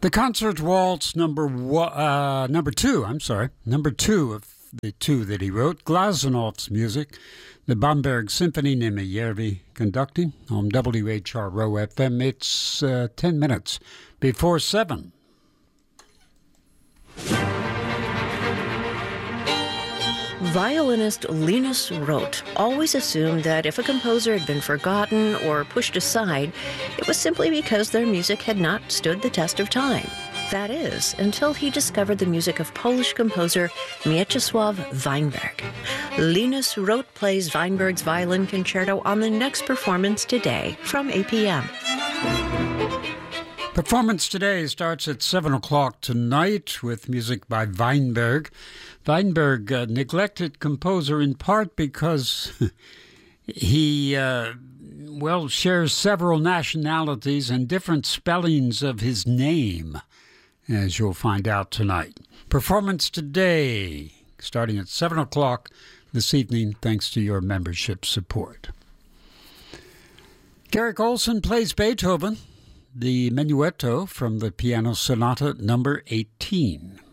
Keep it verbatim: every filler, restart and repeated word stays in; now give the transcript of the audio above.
The Concert Waltz number one, uh, number two, I'm sorry, number two of the two that he wrote, Glasenov's music, the Bamberg Symphony, Nimi Järvi conducting on W H R O F M. It's uh, ten minutes before seven. Violinist Linus Roth always assumed that if a composer had been forgotten or pushed aside, it was simply because their music had not stood the test of time. That is, until he discovered the music of Polish composer Mieczysław Weinberg. Linus Roth plays Weinberg's Violin Concerto on the next performance today from eight p.m. Performance today starts at seven o'clock tonight with music by Weinberg. Weinberg, a neglected composer in part because he, uh, well, shares several nationalities and different spellings of his name, as you'll find out tonight. Performance today, starting at seven o'clock this evening, thanks to your membership support. Garrick Olson plays Beethoven, the Menuetto from the Piano Sonata number eighteen.